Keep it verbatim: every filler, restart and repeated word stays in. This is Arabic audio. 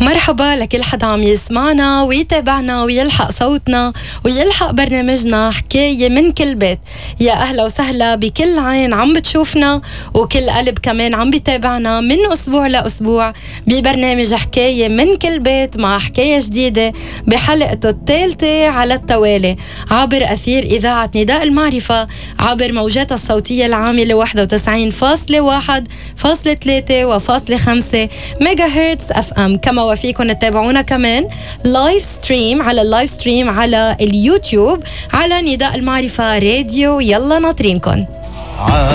مرحبا لكل حدا عم يسمعنا ويتابعنا ويلحق صوتنا ويلحق برنامجنا حكاية من كل بيت. يا أهلا وسهلا بكل عين عم بتشوفنا وكل قلب كمان عم بيتابعنا من أسبوع لأسبوع ببرنامج حكاية من كل بيت، مع حكاية جديدة بحلقته الثالثة على التوالي عبر أثير إذاعة نداء المعرفة، عبر موجاتها الصوتية العاملة واحد وتسعين فاصلة واحد فاصلة ثلاثة وفاصلة خمسة ميجا هرتز اف ام. كما وفيكم تتابعونا كمان لايف ستريم على اللايف ستريم على اليوتيوب على نداء المعرفة راديو. يلا ناطرينكم.